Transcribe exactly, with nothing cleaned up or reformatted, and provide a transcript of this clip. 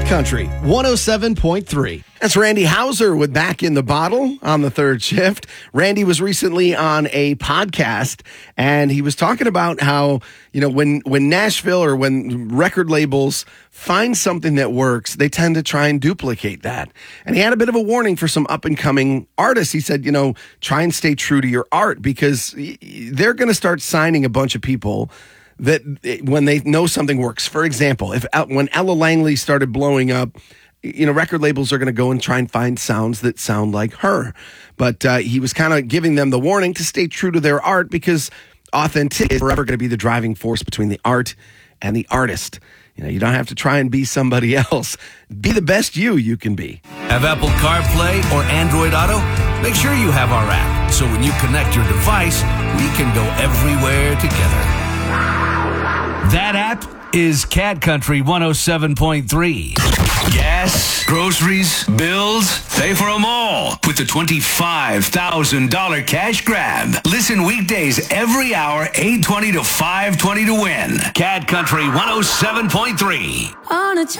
Country one oh seven point three. That's Randy Houser with Back in the Bottle on the third shift. Randy was recently on a podcast, and he was talking about how, you know, when, when Nashville or when record labels find something that works, they tend to try and duplicate that. And he had a bit of a warning for some up-and-coming artists. He said, you know, try and stay true to your art, because they're going to start signing a bunch of people that when they know something works. For example, if when Ella Langley started blowing up, you know, record labels are going to go and try and find sounds that sound like her. But uh, he was kind of giving them the warning to stay true to their art, because authenticity is forever going to be the driving force between the art and the artist. You know, you don't have to try and be somebody else. Be the best you you can be. Have Apple CarPlay or Android Auto? Make sure you have our app, so when you connect your device, we can go everywhere together. That app is Cat Country one oh seven point three. Gas, groceries, bills, pay for them all with the twenty-five thousand dollars cash grab. Listen weekdays every hour, eight twenty to five twenty to win. Cat Country one oh seven point three. On a